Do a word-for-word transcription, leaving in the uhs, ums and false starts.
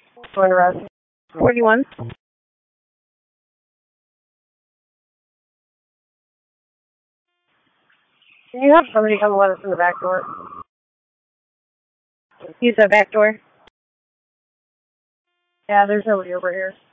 Going around. forty-one. Can you have somebody come let us in the back door? Use that back door. Yeah, there's nobody over here.